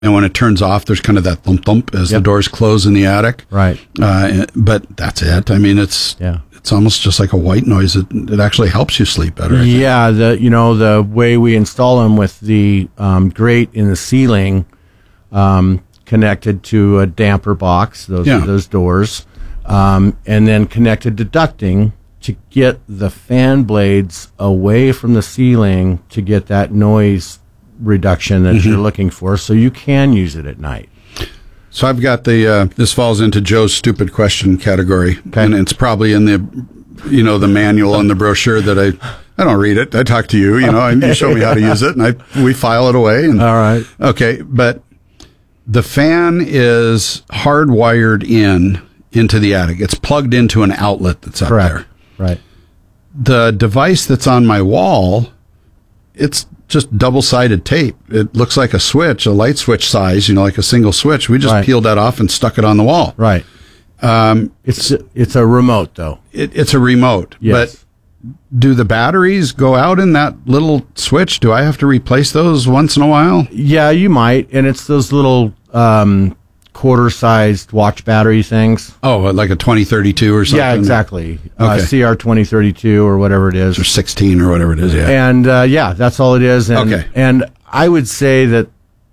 And when it turns off, there's kind of that thump thump as the doors close in the attic. Right. But that's it. I mean, it's almost just like a white noise. It actually helps you sleep better. I think. Yeah. The way we install them with the grate in the ceiling, connected to a damper box. Those doors, and then connected to ducting to get the fan blades away from the ceiling to get that noise reduction that you're looking for, so you can use it at night. So I've got this falls into Joe's stupid question category, and it's probably in the manual and the brochure that I don't read it. I talk to you, and you show me how to use it, and we file it away. And, all right. Okay, but the fan is hardwired into the attic. It's plugged into an outlet that's up there. Right. The device that's on my wall, it's just double-sided tape. It looks like a switch, a light switch size, like a single switch. We just peeled that off and stuck it on the wall. Right. It's a remote, though. It's a remote. Yes. But do the batteries go out in that little switch? Do I have to replace those once in a while? Yeah, you might. And it's those little quarter-sized watch battery things. Oh, like a 2032 or something? Yeah, exactly. Okay. CR 2032 or whatever it is. Or 16 or whatever it is, yeah. And, that's all it is. And, and I would say that,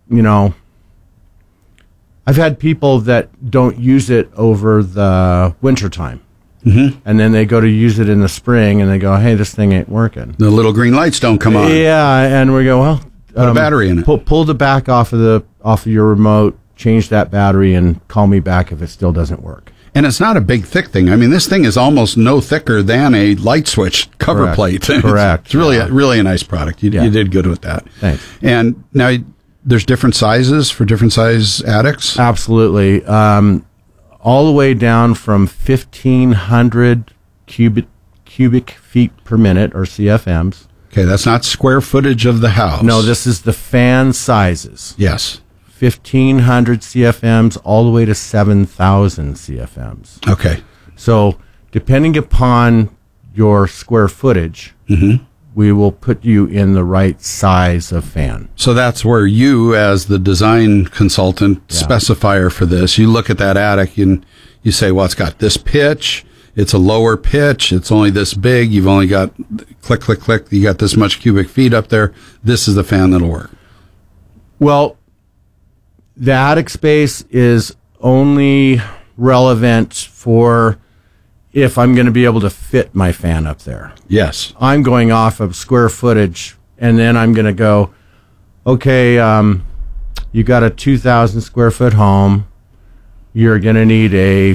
I've had people that don't use it over the wintertime. Mm-hmm. And then they go to use it in the spring, and they go, hey, this thing ain't working. The little green lights don't come on. Yeah, and we go, well... Put a battery in it. Pull the back off of your remote, change that battery, and call me back if it still doesn't work. And it's not a big, thick thing. I mean, this thing is almost no thicker than a light switch cover plate. Correct. It's really a nice product. You did good with that. Thanks. And now there's different sizes for different size attics? Absolutely. All the way down from 1,500 cubic feet per minute, or CFMs. Okay, that's not square footage of the house. No, this is the fan sizes. Yes. 1,500 CFMs all the way to 7,000 CFMs. Okay. So, depending upon your square footage, we will put you in the right size of fan. So that's where you, as the design consultant, specifier for this, you look at that attic and you say, well, it's got this pitch. It's a lower pitch. It's only this big. You've only got click, click, click. You got this much cubic feet up there. This is the fan that'll work. Well, the attic space is only relevant for if I'm going to be able to fit my fan up there. Yes. I'm going off of square footage, and then I'm going to go, okay, you got a 2,000 square foot home. You're going to need a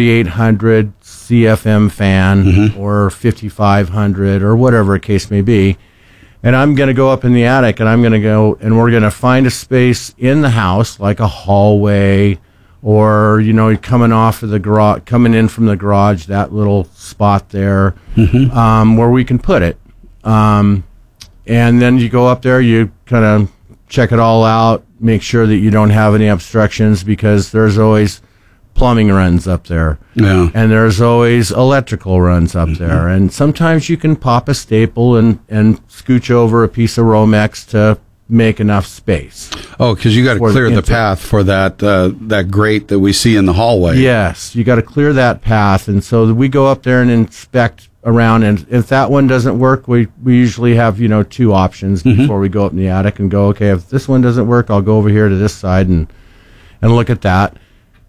4,800 CFM fan or 5,500 or whatever a case may be. And I'm going to go up in the attic, and I'm going to go, and we're going to find a space in the house, like a hallway, or, coming off of the garage, coming in from the garage, that little spot there, where we can put it. And then you go up there, you kind of check it all out, make sure that you don't have any obstructions, because there's always plumbing runs up there. Yeah. And there's always electrical runs up there. And sometimes you can pop a staple and scooch over a piece of Romex to make enough space. Oh, because you got to clear the path for that grate that we see in the hallway. Yes, you got to clear that path. And so we go up there and inspect around. And if that one doesn't work, we usually have, two options before we go up in the attic and go, okay, if this one doesn't work, I'll go over here to this side and look at that.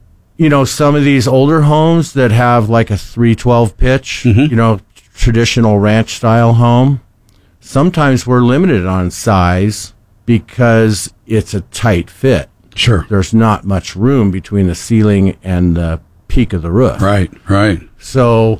Some of these older homes that have like a 312 pitch, traditional ranch style home, sometimes we're limited on size because it's a tight fit. Sure. There's not much room between the ceiling and the peak of the roof. Right. So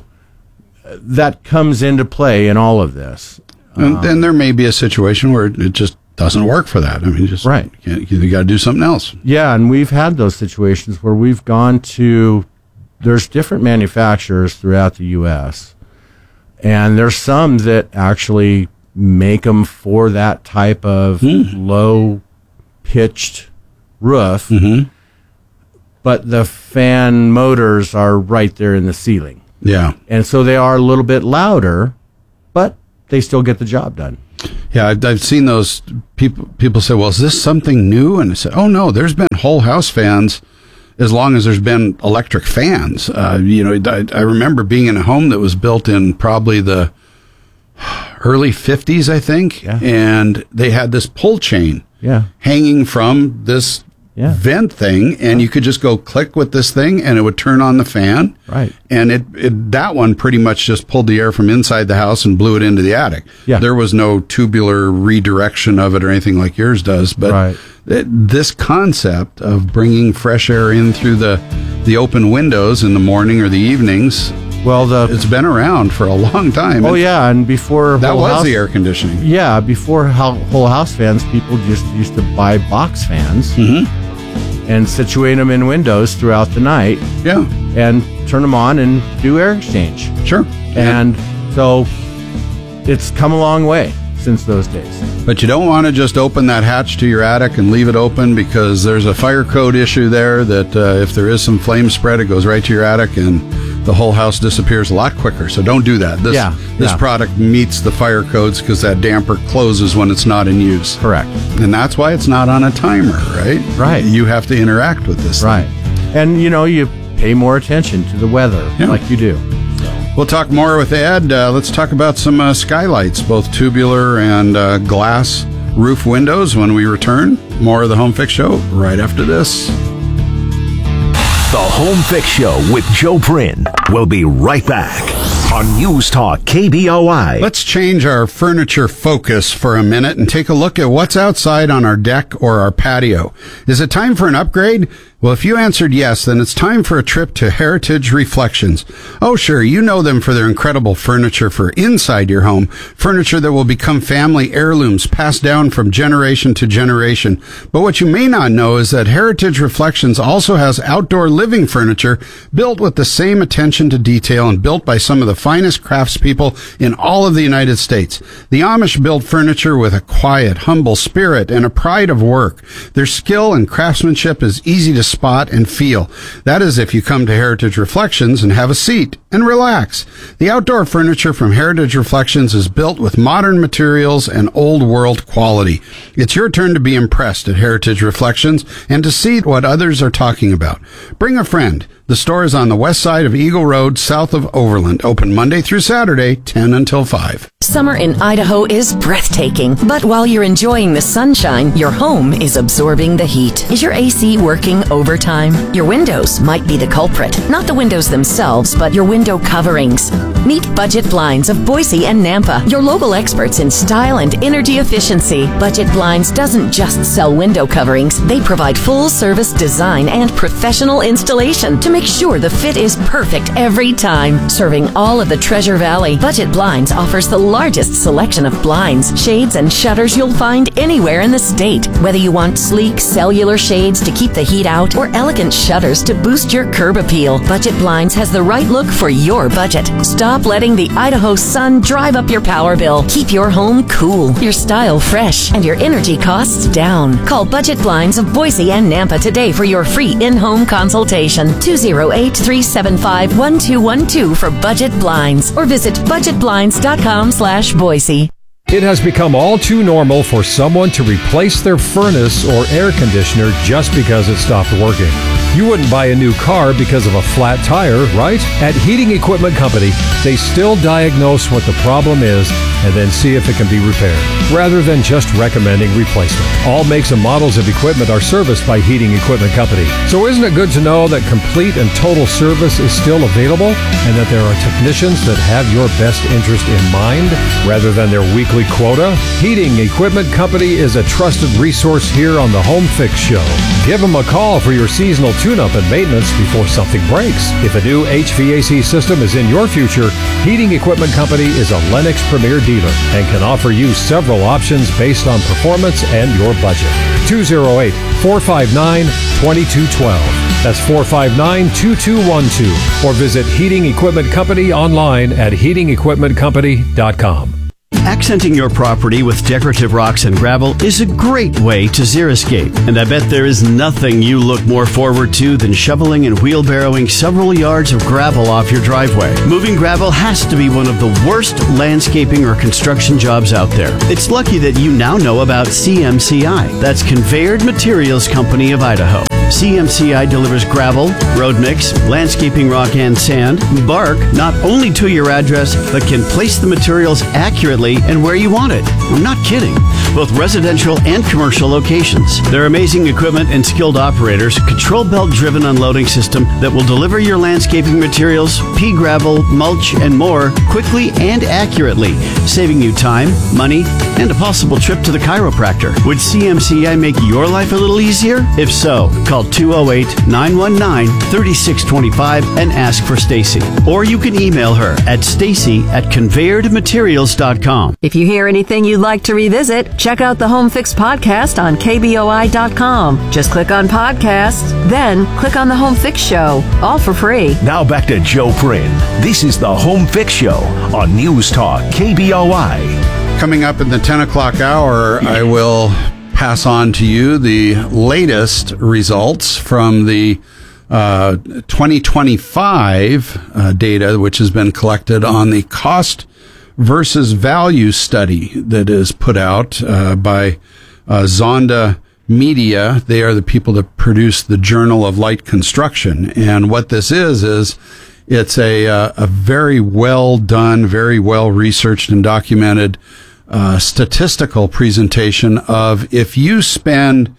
that comes into play in all of this. And then there may be a situation where it just doesn't work for that. I mean, just right. You got to do something else. Yeah, and we've had those situations where we've gone to, there's different manufacturers throughout the U.S., and there's some that actually make them for that type of low-pitched roof, but the fan motors are right there in the ceiling. Yeah. And so they are a little bit louder, but they still get the job done. Yeah, I've seen those people say, well, is this something new? And I said, oh, no, there's been whole house fans as long as there's been electric fans. I remember being in a home that was built in probably the early 50s, I think, and they had this pull chain hanging from this vent thing, and you could just go click with this thing and it would turn on the fan. Right. And that one pretty much just pulled the air from inside the house and blew it into the attic. Yeah. There was no tubular redirection of it or anything like yours does. But this concept of bringing fresh air in through the open windows in the morning or the evenings, it's been around for a long time. Oh, yeah, and before that was the air conditioning. Yeah, before whole house fans, people just used to buy box fans and situate them in windows throughout the night. Yeah, and turn them on and do air exchange. Sure. And so it's come a long way since those days. But you don't want to just open that hatch to your attic and leave it open, because there's a fire code issue there that if there is some flame spread, it goes right to your attic and the whole house disappears a lot quicker. So don't do that. This product meets the fire codes because that damper closes when it's not in use. Correct. And that's why it's not on a timer, right? Right. You have to interact with this thing. And, you pay more attention to the weather like you do. We'll talk more with Ed. Let's talk about some skylights, both tubular and glass roof windows when we return. More of the Home Fix Show right after this. The Home Fix Show with Joe Prin will be right back on News Talk KBOI. Let's change our furniture focus for a minute and take a look at what's outside on our deck or our patio. Is it time for an upgrade? Well, if you answered yes, then it's time for a trip to Heritage Reflections. Oh, sure, you know them for their incredible furniture for inside your home, furniture that will become family heirlooms passed down from generation to generation. But what you may not know is that Heritage Reflections also has outdoor living furniture built with the same attention to detail and built by some of the finest craftspeople in all of the United States. The Amish build furniture with a quiet, humble spirit and a pride of work. Their skill and craftsmanship is easy to spot and feel. That is if you come to Heritage Reflections and have a seat and relax. The outdoor furniture from Heritage Reflections is built with modern materials and old world quality. It's your turn to be impressed at Heritage Reflections and to see what others are talking about. Bring a friend. The store is on the west side of Eagle Road, south of Overland. Open Monday through Saturday, 10 until 5. Summer in Idaho is breathtaking, but while you're enjoying the sunshine, your home is absorbing the heat. Is your AC working overtime? Your windows might be the culprit. Not the windows themselves, but your window coverings. Meet Budget Blinds of Boise and Nampa, your local experts in style and energy efficiency. Budget Blinds doesn't just sell window coverings. They provide full-service design and professional installation to make sure the fit is perfect every time. Serving all of the Treasure Valley, Budget Blinds offers the largest selection of blinds, shades, and shutters you'll find anywhere in the state. Whether you want sleek cellular shades to keep the heat out or elegant shutters to boost your curb appeal, Budget Blinds has the right look for your budget. Stop letting the Idaho sun drive up your power bill. Keep your home cool, your style fresh, and your energy costs down. Call Budget Blinds of Boise and Nampa today for your free in-home consultation. 208-375-1212 for Budget Blinds, or visit budgetblinds.com/Boise. It has become all too normal for someone to replace their furnace or air conditioner just because it stopped working. You wouldn't buy a new car because of a flat tire, right? At Heating Equipment Company, they still diagnose what the problem is and then see if it can be repaired, rather than just recommending replacement. All makes and models of equipment are serviced by Heating Equipment Company. So isn't it good to know that complete and total service is still available and that there are technicians that have your best interest in mind rather than their weekly quota? Heating Equipment Company is a trusted resource here on the Home Fix Show. Give them a call for your seasonal tune-up and maintenance before something breaks. If a new HVAC system is in your future, Heating Equipment Company is a Lennox Premier dealer and can offer you several options based on performance and your budget. 208-459-2212. That's 459-2212. Or visit Heating Equipment Company online at heatingequipmentcompany.com. Accenting your property with decorative rocks and gravel is a great way to xeriscape, and I bet there is nothing you look more forward to than shoveling and wheelbarrowing several yards of gravel off your driveway. Moving gravel has to be one of the worst landscaping or construction jobs out there. It's lucky that you now know about CMCI. That's Conveyed Materials Company of Idaho. CMCI delivers gravel, road mix, landscaping rock and sand, bark, not only to your address, but can place the materials accurately and where you want it. I'm not kidding. Both residential and commercial locations. Their amazing equipment and skilled operators, control belt driven unloading system that will deliver your landscaping materials, pea gravel, mulch, and more quickly and accurately, saving you time, money, and a possible trip to the chiropractor. Would CMCI make your life a little easier? If so, call 208-919-3625 and ask for Stacy. Or you can email her at stacy@conveyedmaterials.com. If you hear anything you'd like to revisit, check out the Home Fix podcast on KBOI.com. Just click on podcasts, then click on the Home Fix Show, all for free. Now back to Joe Prin. This is the Home Fix Show on News Talk KBOI. Coming up in the 10 o'clock hour, I will pass on to you the latest results from the 2025 data, which has been collected on the cost versus value study that is put out by Zonda Media. They are the people that produce the Journal of Light Construction. And what this is it's a very well done, very well researched and documented statistical presentation of if you spend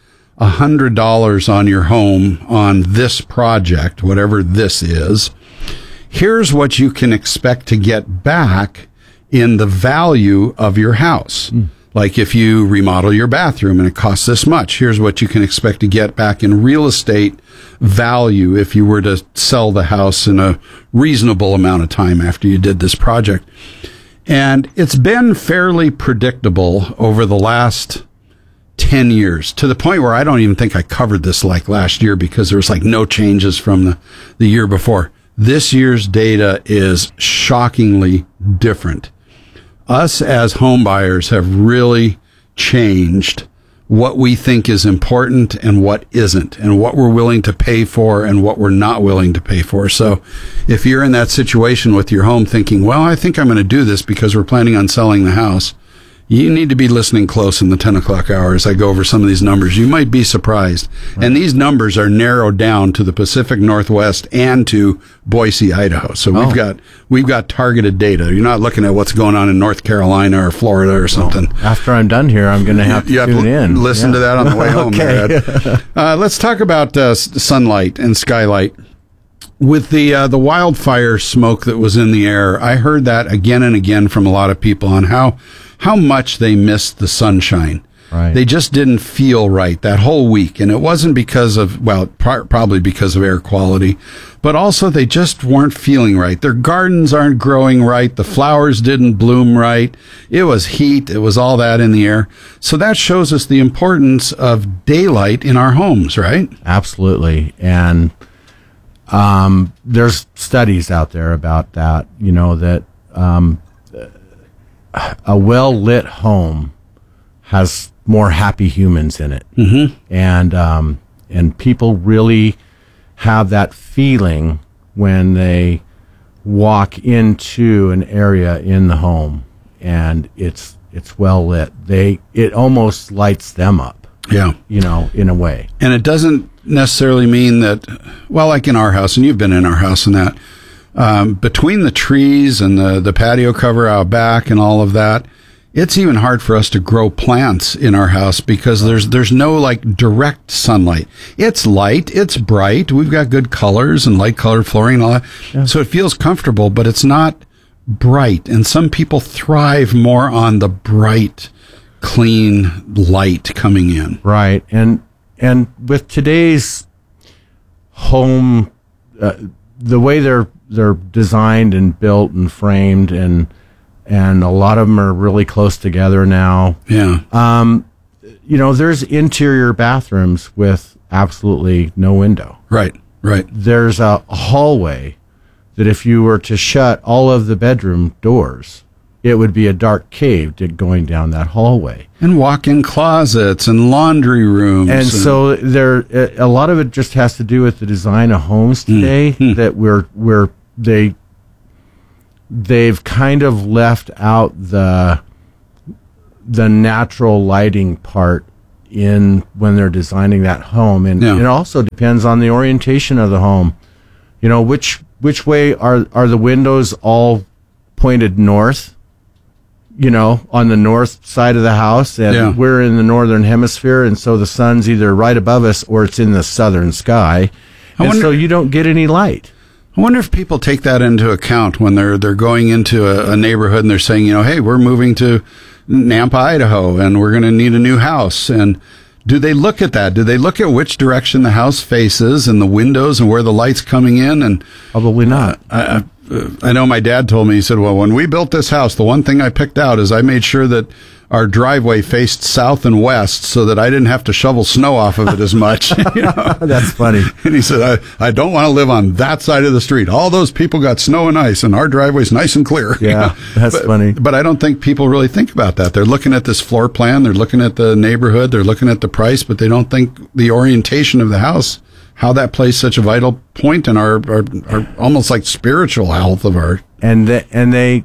$100 on your home on this project, whatever this is, here's what you can expect to get back in the value of your house. Like if you remodel your bathroom and it costs this much, here's what you can expect to get back in real estate value if you were to sell the house in a reasonable amount of time after you did this project. And it's been fairly predictable over the last 10 years, to the point where I don't even think I covered this like last year because there was like no changes from the year before. This year's data is shockingly different. Us as home buyers have really changed what we think is important and what isn't, and what we're willing to pay for and what we're not willing to pay for. So if you're in that situation with your home thinking, well, I think I'm going to do this because we're planning on selling the house, you need to be listening close in the 10 o'clock hour as I go over some of these numbers. You might be surprised. Right. And these numbers are narrowed down to the Pacific Northwest and to Boise, Idaho. So we've got targeted data. You're not looking at what's going on in North Carolina or Florida or something. Well, after I'm done here, I'm going to have to tune in. Listen to that on the way home. Okay. Let's talk about sunlight and skylight. With the wildfire smoke that was in the air, I heard that again and again from a lot of people on how much they missed the sunshine. Right. They just didn't feel right that whole week. And it wasn't because of, probably because of air quality, but also they just weren't feeling right. Their gardens aren't growing right. The flowers didn't bloom right. It was heat. It was all that in the air. So that shows us the importance of daylight in our homes, right? Absolutely. And there's studies out there about that, that a well-lit home has more happy humans in it. Mm-hmm. And people really have that feeling when they walk into an area in the home and it's well lit. It almost lights them up. Yeah. In a way. And it doesn't necessarily mean that, like in our house, and you've been in our house and that, between the trees and the patio cover out back and all of that, it's even hard for us to grow plants in our house because there's no like direct sunlight. It's light, it's bright. We've got good colors and light colored flooring and all that. Yeah. So it feels comfortable, but it's not bright. And some people thrive more on the bright, clean light coming in. Right. And with today's home, the way they're designed and built and framed, and a lot of them are really close together now. Yeah. There's interior bathrooms with absolutely no window. Right. There's a hallway that if you were to shut all of the bedroom doors, it would be a dark cave going down that hallway. And walk-in closets and laundry rooms. And so a lot of it just has to do with the design of homes today, that they've kind of left out the natural lighting part in when they're designing that home. And it also depends on the orientation of the home. Which way are the windows all pointed north? On the north side of the house, and we're in the northern hemisphere, and so the sun's either right above us or it's in the southern sky, so you don't get any light. I wonder if people take that into account when they're going into a neighborhood and they're saying, hey, we're moving to Nampa, Idaho, and we're going to need a new house. And do they look at that? Do they look at which direction the house faces and the windows and where the light's coming in? And probably not. I know my dad told me, he said, well, when we built this house, the one thing I picked out is I made sure that our driveway faced south and west so that I didn't have to shovel snow off of it as much. That's funny. And he said, I don't want to live on that side of the street. All those people got snow and ice, and our driveway's nice and clear. Yeah, that's funny. But I don't think people really think about that. They're looking at this floor plan, they're looking at the neighborhood, they're looking at the price, but they don't think the orientation of the house, how that plays such a vital point in our almost like spiritual health of our. And they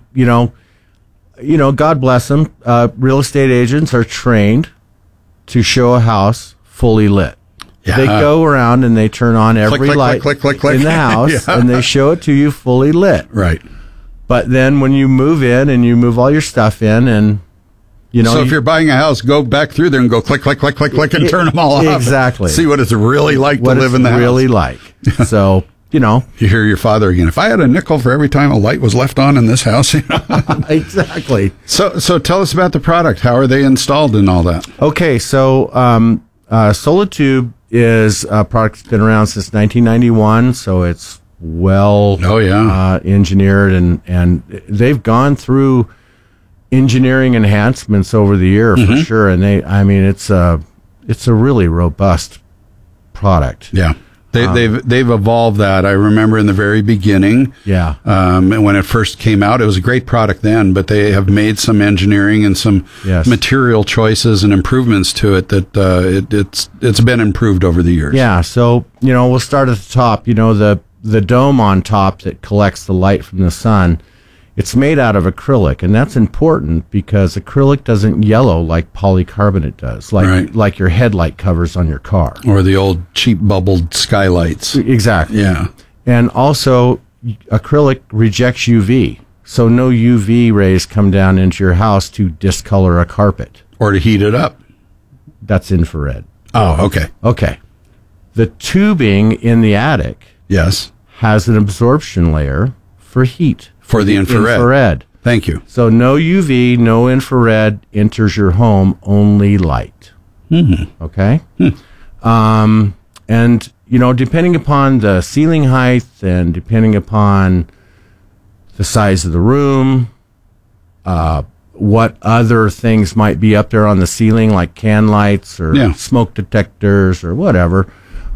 God bless them. Real estate agents are trained to show a house fully lit. Yeah. They go around and they turn on every light in the house, and they show it to you fully lit. Right. But then when you move in and you move all your stuff in, and so if you're buying a house, go back through there and go click, click, click, click, click, and turn them all off. Exactly. See what it's really like to live in the house. Really like. So. You hear your father again. If I had a nickel for every time a light was left on in this house. Exactly. So tell us about the product. How are they installed and all that? Okay, so Solitube is a product that's been around since 1991, so it's engineered, and they've gone through engineering enhancements over the year for sure. And it's a really robust product. Yeah. They've evolved that. I remember in the very beginning. Yeah. When it first came out, it was a great product then, but they have made some engineering and some material choices and improvements to it that it's been improved over the years. Yeah. So we'll start at the top. The dome on top that collects the light from the sun. It's made out of acrylic, and that's important because acrylic doesn't yellow like polycarbonate does, like your headlight covers on your car. Or the old cheap bubbled skylights. Exactly. Yeah. And also, acrylic rejects UV, so no UV rays come down into your house to discolor a carpet. Or to heat it up. That's infrared. Oh, okay. Okay. The tubing in the attic has an absorption layer for heat. For the infrared. Thank you. So no UV, no infrared enters your home, only light. Mm-hmm. Okay? And, depending upon the ceiling height and depending upon the size of the room, what other things might be up there on the ceiling, like can lights or smoke detectors or whatever,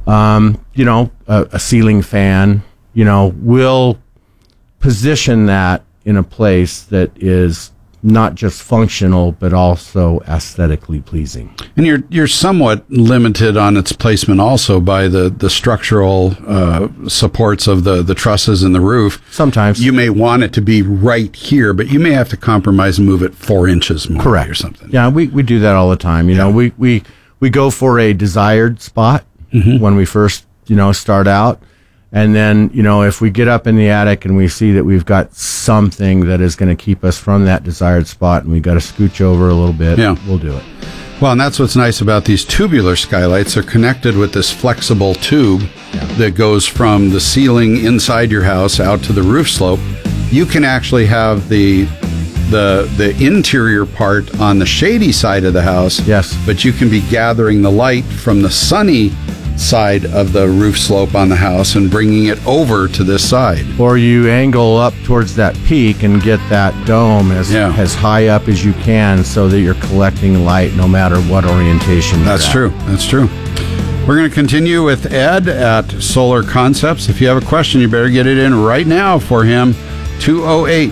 a ceiling fan, will position that in a place that is not just functional but also aesthetically pleasing. And you're somewhat limited on its placement also by the structural supports of the trusses and the roof. Sometimes you may want it to be right here, but you may have to compromise and move it 4 inches more. Correct. Or something. Yeah, we do that all the time. We go for a desired spot when we first start out. And then, if we get up in the attic and we see that we've got something that is going to keep us from that desired spot and we got to scooch over a little bit, we'll do it. Well, and that's what's nice about these tubular skylights. They're connected with this flexible tube that goes from the ceiling inside your house out to the roof slope. You can actually have the interior part on the shady side of the house. Yes. But you can be gathering the light from the sunny side of the roof slope on the house and bringing it over to this side. Or you angle up towards that peak and get that dome as high up as you can so that you're collecting light no matter what orientation you're at. That's true. We're going to continue with Ed at Solar Concepts. If you have a question, you better get it in right now for him. 208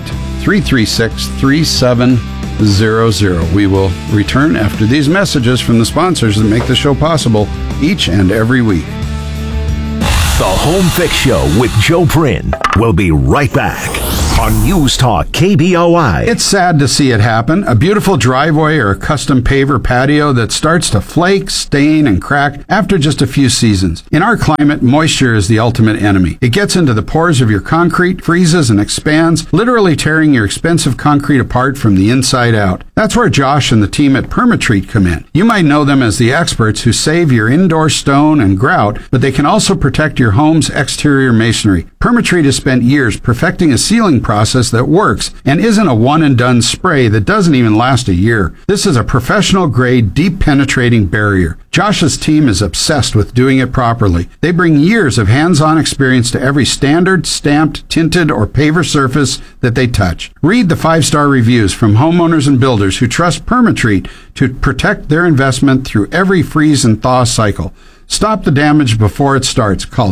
336-3700. We will return after these messages from the sponsors that make the show possible each and every week. The Home Fix Show with Joe Prin will be right back on News Talk KBOI. It's sad to see it happen. A beautiful driveway or a custom paver patio that starts to flake, stain, and crack after just a few seasons. In our climate, moisture is the ultimate enemy. It gets into the pores of your concrete, freezes and expands, literally tearing your expensive concrete apart from the inside out. That's where Josh and the team at Permatreat come in. You might know them as the experts who save your indoor stone and grout, but they can also protect your home's exterior masonry. Permatreat has spent years perfecting a sealing process that works and isn't a one-and-done spray that doesn't even last a year. This is a professional-grade, deep-penetrating barrier. Josh's team is obsessed with doing it properly. They bring years of hands-on experience to every standard, stamped, tinted, or paver surface that they touch. Read the 5-star reviews from homeowners and builders who trust Permatreat to protect their investment through every freeze and thaw cycle. Stop the damage before it starts. Call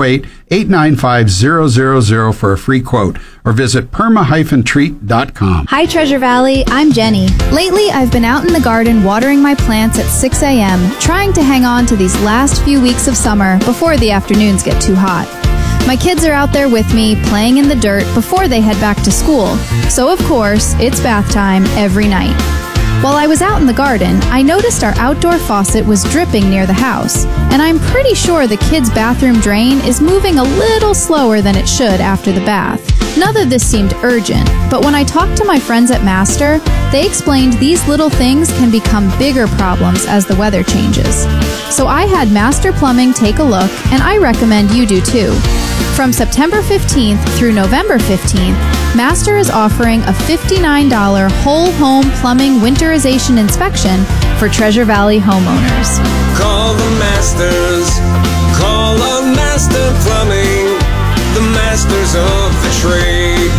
208-895-000 for a free quote or visit perma-treat.com. Hi, Treasure Valley. I'm Jenny. Lately, I've been out in the garden watering my plants at 6 a.m., trying to hang on to these last few weeks of summer before the afternoons get too hot. My kids are out there with me, playing in the dirt before they head back to school. So, of course, it's bath time every night. While I was out in the garden, I noticed our outdoor faucet was dripping near the house, and I'm pretty sure the kids' bathroom drain is moving a little slower than it should after the bath. None of this seemed urgent, but when I talked to my friends at Master, they explained these little things can become bigger problems as the weather changes. So I had Master Plumbing take a look, and I recommend you do too. From September 15th through November 15th, Master is offering a $59 whole home plumbing winterization inspection for Treasure Valley homeowners. Call the Masters. Call up Master Plumbing, the masters of the trade.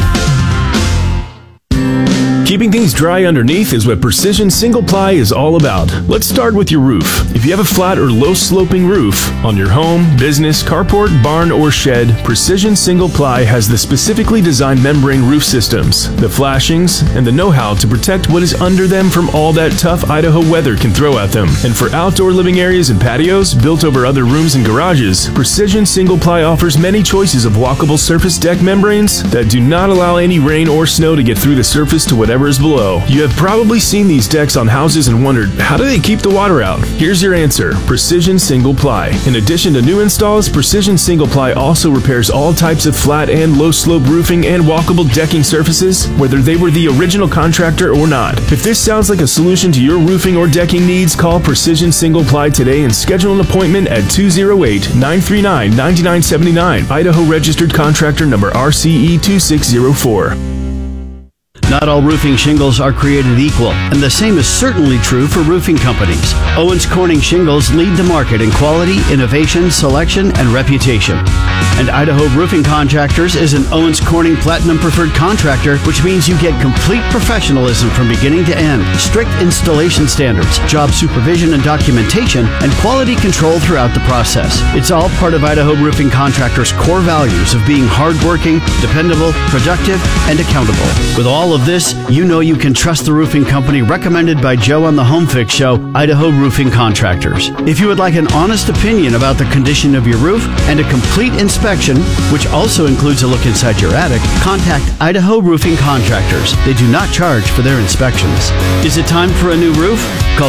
Keeping things dry underneath is what Precision Single Ply is all about. Let's start with your roof. If you have a flat or low-sloping roof on your home, business, carport, barn, or shed, Precision Single Ply has the specifically designed membrane roof systems, the flashings, and the know-how to protect what is under them from all that tough Idaho weather can throw at them. And for outdoor living areas and patios built over other rooms and garages, Precision Single Ply offers many choices of walkable surface deck membranes that do not allow any rain or snow to get through the surface to whatever is below. You have probably seen these decks on houses and wondered, how do they keep the water out? Here's your answer: Precision Single Ply. In addition to new installs, Precision Single Ply also repairs all types of flat and low slope roofing and walkable decking surfaces, whether they were the original contractor or not. If this sounds like a solution to your roofing or decking needs, call Precision Single Ply today and schedule an appointment at 208-939-9979. Idaho registered contractor number RCE 2604. Not all roofing shingles are created equal, and the same is certainly true for roofing companies. Owens Corning Shingles lead the market in quality, innovation, selection, and reputation. And Idaho Roofing Contractors is an Owens Corning Platinum Preferred Contractor, which means you get complete professionalism from beginning to end, strict installation standards, job supervision and documentation, and quality control throughout the process. It's all part of Idaho Roofing Contractors' core values of being hardworking, dependable, productive, and accountable. With all of this, you know you can trust the roofing company recommended by Joe on the Home Fix Show, Idaho Roofing Contractors. If you would like an honest opinion about the condition of your roof and a complete inspection, which also includes a look inside your attic, contact Idaho Roofing Contractors. They do not charge for their inspections. Is it time for a new roof? Call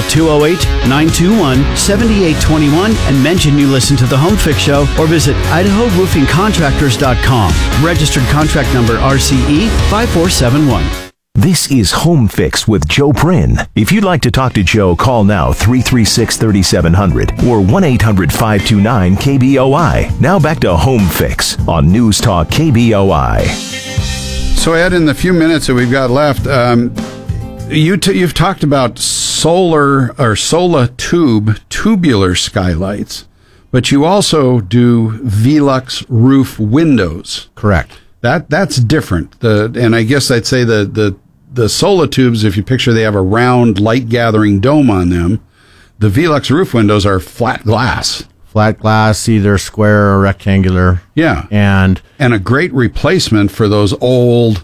208-921-7821 and mention you listen to the Home Fix Show, or visit IdahoRoofingContractors.com. Registered contract number RCE 5471. This is Home Fix with Joe Prin. If you'd like to talk to Joe, call now 336-3700 or 1-800-529-KBOI. Now back to Home Fix on News Talk KBOI. So Ed, in the few minutes that we've got left, you've talked about solar or Solatube tubular skylights, but you also do Velux roof windows. Correct. That's different. And I guess I'd say the Solatubes, if you picture they have a round light gathering dome on them, the Velux roof windows are flat glass. Flat glass, either square or rectangular. Yeah. And a great replacement for those old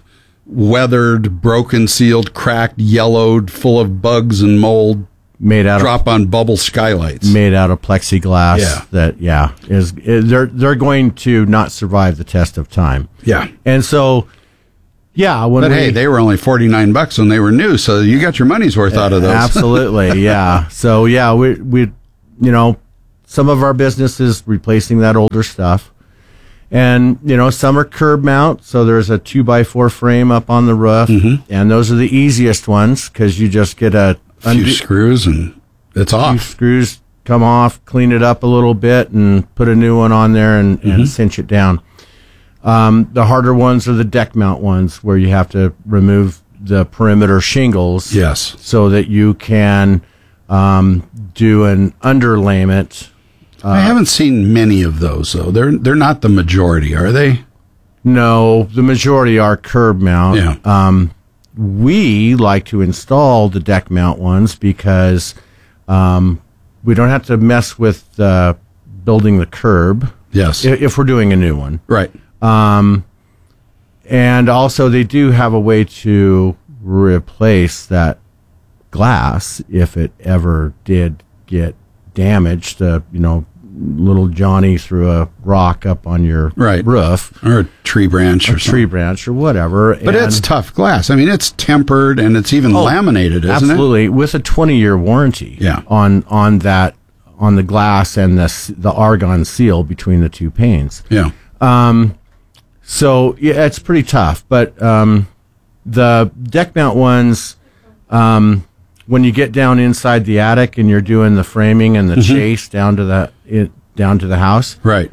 weathered, broken, sealed, cracked, yellowed, full of bugs and mold, drop on bubble skylights made out of plexiglass. Yeah. They're going to not survive the test of time. Yeah. And so, yeah. Hey, they were only $49 when they were new, so you got your money's worth out of those. Absolutely, yeah. So, yeah, we some of our business is replacing that older stuff. And, some are curb mount, so there's a 2x4 frame up on the roof, and those are the easiest ones because you just get a few screws and it's off. Screws come off, clean it up a little bit, and put a new one on there and cinch it down. The harder ones are the deck mount ones where you have to remove the perimeter shingles. Yes. So that you can do an underlayment. I haven't seen many of those, though. They're not the majority, are they? No, the majority are curb mount. Yeah. We like to install the deck mount ones because we don't have to mess with building the curb. Yes. If we're doing a new one. Right. And also they do have a way to replace that glass if it ever did get damaged. Little Johnny threw a rock up on your roof. Or a tree branch or whatever. But it's tough glass. I mean, it's tempered and it's even laminated, isn't absolutely, with a 20-year warranty on the glass and the argon seal between the two panes. Yeah. So, yeah, it's pretty tough. But the deck mount ones, when you get down inside the attic and you're doing the framing and the chase down to the house, right?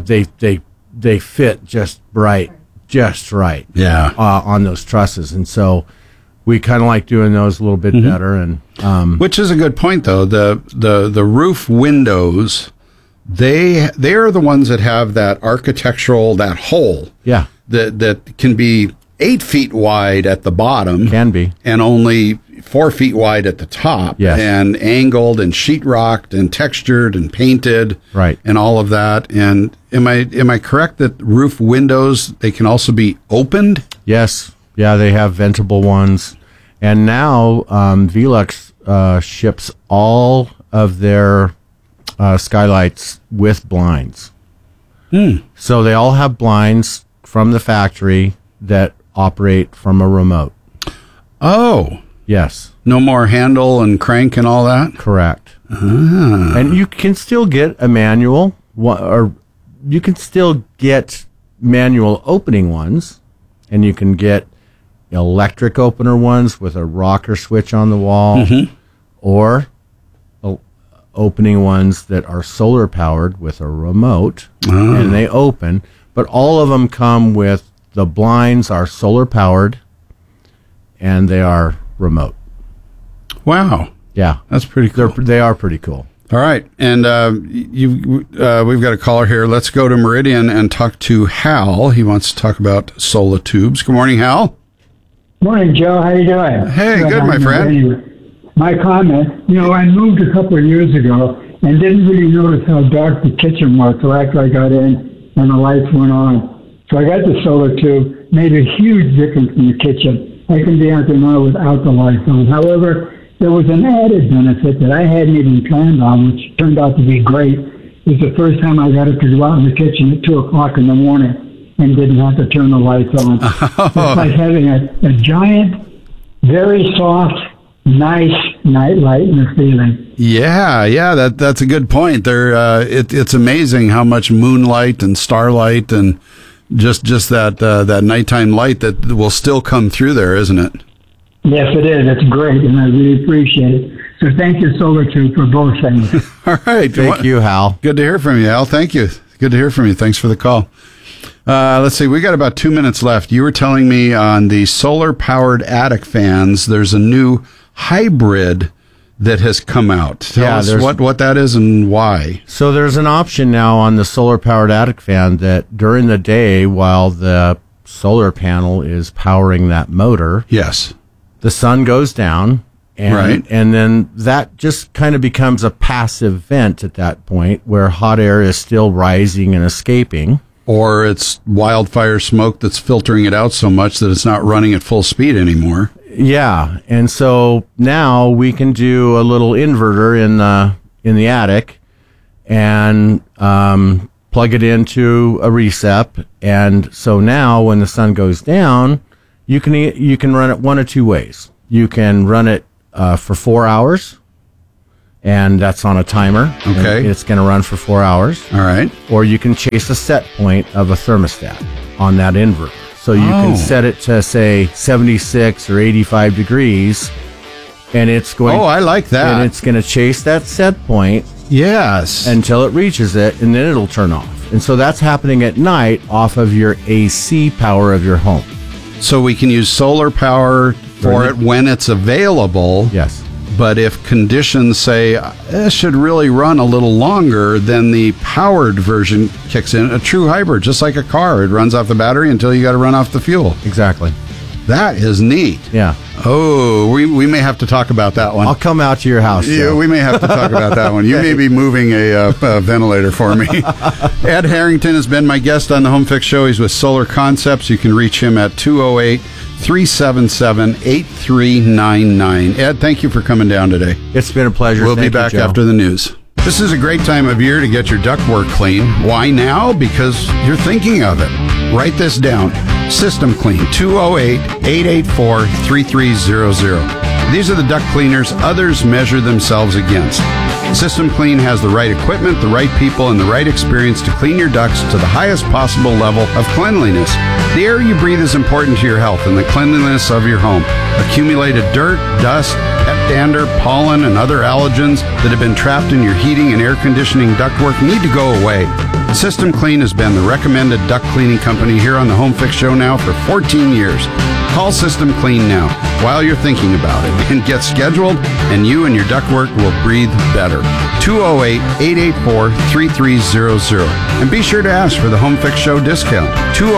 They fit just right. Yeah. On those trusses, and so we kind of like doing those a little bit better. And which is a good point, though. The roof windows, they are the ones that have that architectural, that hole. Yeah. That can be 8 feet wide at the bottom. Can be. And only 4 feet wide at the top. Yes. And angled and sheetrocked and textured and painted. Right. And all of that. And am I correct that roof windows, they can also be opened? Yes. Yeah, they have ventable ones. And now Velux ships all of their skylights with blinds. So they all have blinds from the factory that operate from a remote. Oh. Yes. No more handle and crank and all that? Correct. And you can still get a manual, or you can still get manual opening ones, and you can get electric opener ones with a rocker switch on the wall, or opening ones that are solar powered with a remote, and they open. But all of them come with the blinds are solar powered, and they are remote. Wow. Yeah, that's pretty cool. They are pretty cool. All right, and we've got a caller here. Let's go to Meridian and talk to Hal. He wants to talk about solar tubes. Good morning, Hal. Morning, Joe. How you doing? Hey, good, my friend. Anyway, my comment, I moved a couple of years ago and didn't really notice how dark the kitchen was till after I got in and the lights went on. So I got the solar tube, made a huge difference in the kitchen. I can be out there now without the lights on. However, there was an added benefit that I hadn't even planned on, which turned out to be great. It was the first time I got to go out in the kitchen at 2 o'clock in the morning and didn't have to turn the lights on. It's like having a giant, very soft, nice night light in the ceiling. Yeah, that's a good point. It's amazing how much moonlight and starlight and just that nighttime light that will still come through there, isn't it? Yes, it is. It's great, and I really appreciate it. So thank you, Solar Tube, for both things. All right. Thank you, Hal. Good to hear from you, Hal. Thank you. Good to hear from you. Thanks for the call. Let's see. We got about 2 minutes left. You were telling me on the solar-powered attic fans, there's a new hybrid that has come out. Tell us what that is and why. So there's an option now on the solar-powered attic fan that during the day, while the solar panel is powering that motor, yes, the sun goes down, and then that just kind of becomes a passive vent at that point where hot air is still rising and escaping. or it's wildfire smoke that's filtering it out so much that it's not running at full speed anymore. Yeah, and so now we can do a little inverter in the attic and plug it into a recep, and so now when the sun goes down, you can run it one of two ways. You can run it for 4 hours, and that's on a timer. Okay. It's going to run for 4 hours. All right. Or you can chase a set point of a thermostat on that inverter. So you can set it to, say, 76 or 85 degrees, and it's going... Oh, I like that. And it's going to chase that set point... Yes. Until it reaches it, and then it'll turn off. And so that's happening at night off of your AC power of your home. So we can use solar power for it when it's available. Yes. But if conditions say it should really run a little longer, then the powered version kicks in. A true hybrid, just like a car. It runs off the battery until you got to run off the fuel. Exactly. That is neat. Yeah. Oh, we may have to talk about that one. I'll come out to your house. Yeah, we may have to talk about that one. You may be moving a ventilator for me. Ed Harrington has been my guest on the Home Fix Show. He's with Solar Concepts. You can reach him at 208-377-8399. Ed, thank you for coming down today. It's been a pleasure. We'll be back after the news. This is a great time of year to get your ductwork clean. Why now? Because you're thinking of it. Write this down. System Clean, 208-884-3300. These are the duct cleaners others measure themselves against. System Clean has the right equipment, the right people, and the right experience to clean your ducts to the highest possible level of cleanliness. The air you breathe is important to your health and the cleanliness of your home. Accumulated dirt, dust, dander, pollen, and other allergens that have been trapped in your heating and air conditioning ductwork need to go away. System Clean has been the recommended duct cleaning company here on the Home Fix Show now for 14 years. Call System Clean now while you're thinking about it and get scheduled, and you and your ductwork will breathe better. 208-884-3300. And be sure to ask for the Home Fix Show discount.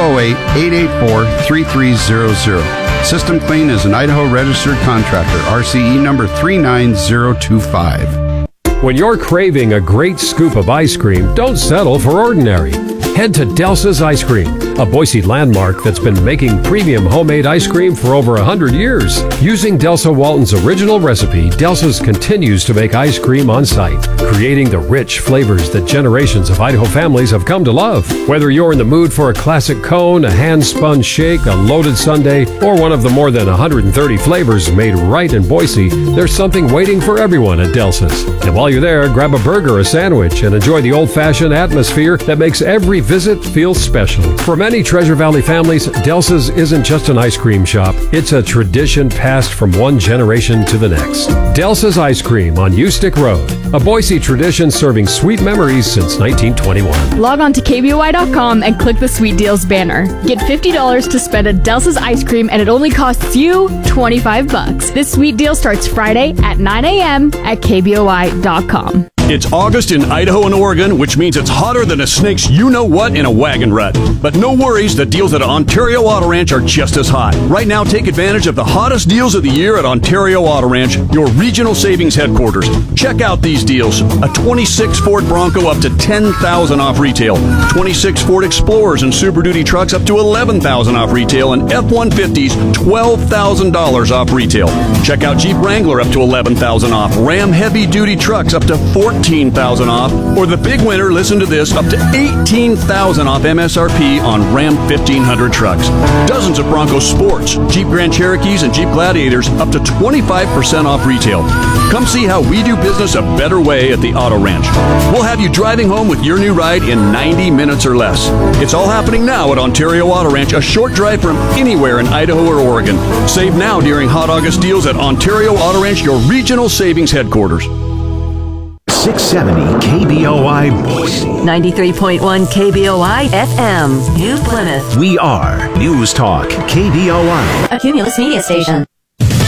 208-884-3300. System Clean is an Idaho registered contractor, RCE number 39025. When you're craving a great scoop of ice cream, don't settle for ordinary. Head to Delsa's Ice Cream, a Boise landmark that's been making premium homemade ice cream for over 100 years. Using Delsa Walton's original recipe, Delsa's continues to make ice cream on site, creating the rich flavors that generations of Idaho families have come to love. Whether you're in the mood for a classic cone, a hand-spun shake, a loaded sundae, or one of the more than 130 flavors made right in Boise, there's something waiting for everyone at Delsa's. And while you're there, grab a burger or a sandwich and enjoy the old-fashioned atmosphere that makes every visit feel special. For many Treasure Valley families, Delsa's isn't just an ice cream shop. It's a tradition passed from one generation to the next. Delsa's Ice Cream on Ustick Road, a Boise tradition serving sweet memories since 1921. Log on to KBOI.com and click the Sweet Deals banner. Get $50 to spend at Delsa's Ice Cream, and it only costs you $25. This sweet deal starts Friday at 9 a.m. at KBOI.com. It's August in Idaho and Oregon, which means it's hotter than a snake's you-know-what in a wagon rut. But no worries, the deals at Ontario Auto Ranch are just as hot. Right now, take advantage of the hottest deals of the year at Ontario Auto Ranch, your regional savings headquarters. Check out these deals. A 26 Ford Bronco up to $10,000 off retail. 26 Ford Explorers and Super Duty trucks up to $11,000 off retail. And F-150s, $12,000 off retail. Check out Jeep Wrangler up to $11,000 off. Ram Heavy Duty trucks up to $14,000 off, or the big winner, listen to this, up to $18,000 off MSRP on Ram 1500 trucks. Dozens of Bronco Sports, Jeep Grand Cherokees, and Jeep Gladiators up to 25% off retail. Come see how we do business a better way at the Auto Ranch. We'll have you driving home with your new ride in 90 minutes or less. It's all happening now at Ontario Auto Ranch, a short drive from anywhere in Idaho or Oregon. Save now during Hot August deals at Ontario Auto Ranch, your regional savings headquarters. 670 KBOI Boise. 93.1 KBOI FM, New Plymouth. We are News Talk KBOI. A Cumulus Media Station.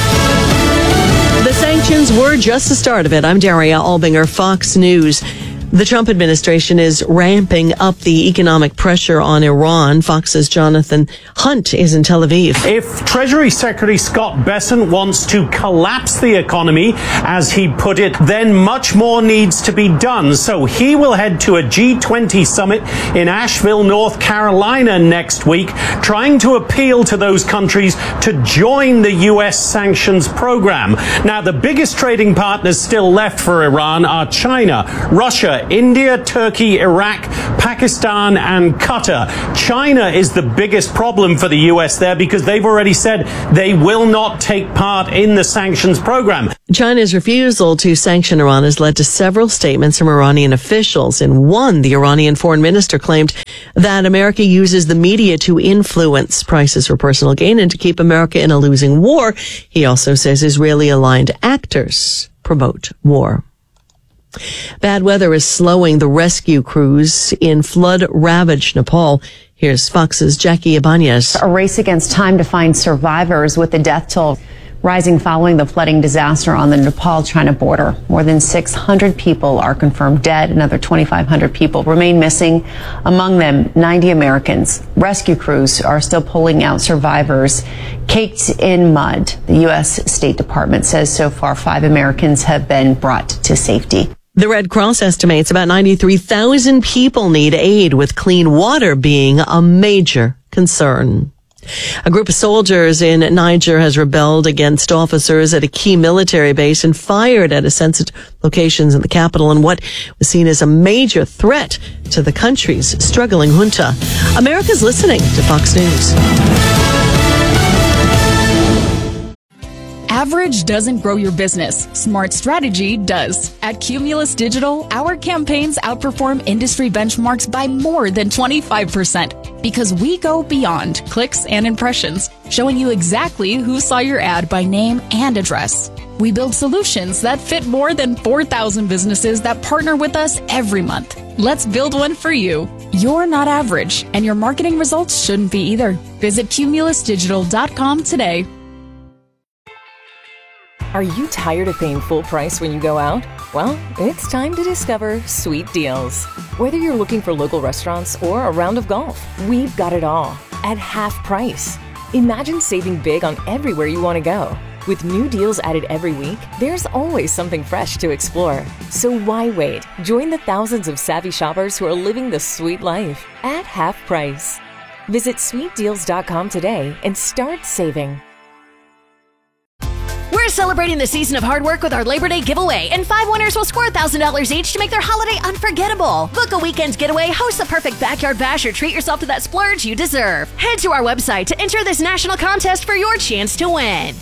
The sanctions were just the start of it. I'm Daria Albinger, Fox News. The Trump administration is ramping up the economic pressure on Iran. Fox's Jonathan Hunt is in Tel Aviv. If Treasury Secretary Scott Bessent wants to collapse the economy, as he put it, then much more needs to be done. So he will head to a G20 summit in Asheville, North Carolina next week, trying to appeal to those countries to join the U.S. sanctions program. Now, the biggest trading partners still left for Iran are China, Russia, India, Turkey, Iraq, Pakistan, and Qatar. China is the biggest problem for the U.S. there because they've already said they will not take part in the sanctions program. China's refusal to sanction Iran has led to several statements from Iranian officials. In one, the Iranian foreign minister claimed that America uses the media to influence prices for personal gain and to keep America in a losing war. He also says Israeli-aligned actors promote war. Bad weather is slowing the rescue crews in flood-ravaged Nepal. Here's Fox's Jackie Ibanez. A race against time to find survivors, with the death toll rising following the flooding disaster on the Nepal-China border. More than 600 people are confirmed dead. Another 2,500 people remain missing, among them 90 Americans. Rescue crews are still pulling out survivors caked in mud. The U.S. State Department says so far 5 Americans have been brought to safety. The Red Cross estimates about 93,000 people need aid, with clean water being a major concern. A group of soldiers in Niger has rebelled against officers at a key military base and fired at sensitive locations in the capital in what was seen as a major threat to the country's struggling junta. America's listening to Fox News. Average doesn't grow your business. Smart strategy does. At Cumulus Digital, our campaigns outperform industry benchmarks by more than 25% because we go beyond clicks and impressions, showing you exactly who saw your ad by name and address. We build solutions that fit more than 4,000 businesses that partner with us every month. Let's build one for you. You're not average, and your marketing results shouldn't be either. Visit cumulusdigital.com today. Are you tired of paying full price when you go out? Well, it's time to discover Sweet Deals. Whether you're looking for local restaurants or a round of golf, we've got it all at half price. Imagine saving big on everywhere you want to go. With new deals added every week, there's always something fresh to explore. So why wait? Join the thousands of savvy shoppers who are living the sweet life at half price. Visit sweetdeals.com today and start saving. We're celebrating the season of hard work with our Labor Day giveaway, and 5 winners will score $1,000 each to make their holiday unforgettable. Book a weekend getaway, host the perfect backyard bash, or treat yourself to that splurge you deserve. Head to our website to enter this national contest for your chance to win.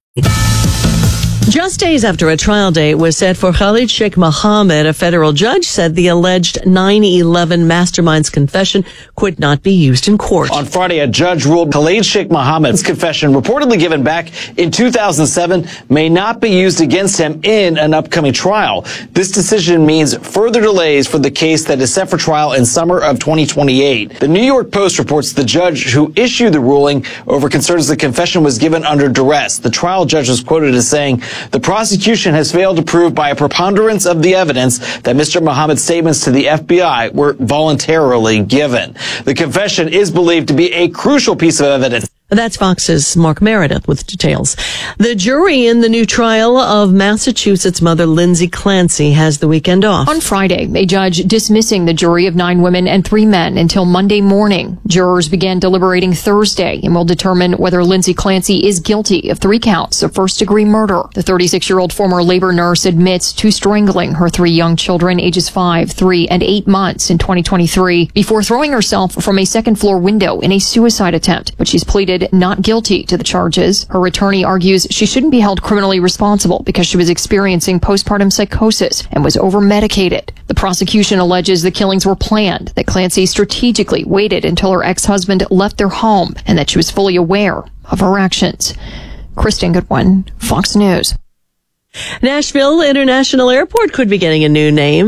Just days after a trial date was set for Khalid Sheikh Mohammed, a federal judge said the alleged 9/11 mastermind's confession could not be used in court. On Friday, a judge ruled Khalid Sheikh Mohammed's confession, reportedly given back in 2007, may not be used against him in an upcoming trial. This decision means further delays for the case that is set for trial in summer of 2028. The New York Post reports the judge who issued the ruling over concerns the confession was given under duress. The trial judge was quoted as saying, "The prosecution has failed to prove by a preponderance of the evidence that Mr. Mohammed's statements to the FBI were voluntarily given." The confession is believed to be a crucial piece of evidence. That's Fox's Mark Meredith with details. The jury in the new trial of Massachusetts mother Lindsay Clancy has the weekend off. On Friday, a judge dismissing the jury of 9 women and 3 men until Monday morning. Jurors began deliberating Thursday and will determine whether Lindsay Clancy is guilty of 3 counts of first-degree murder. The 36-year-old former labor nurse admits to strangling her 3 young children, ages 5, 3, and 8 months in 2023, before throwing herself from a second-floor window in a suicide attempt, but she's pleaded not guilty to the charges. Her attorney argues she shouldn't be held criminally responsible because she was experiencing postpartum psychosis and was over-medicated. The prosecution alleges the killings were planned, that Clancy strategically waited until her ex-husband left their home, and that she was fully aware of her actions. Kristen Goodwin, Fox News. Nashville International Airport could be getting a new name.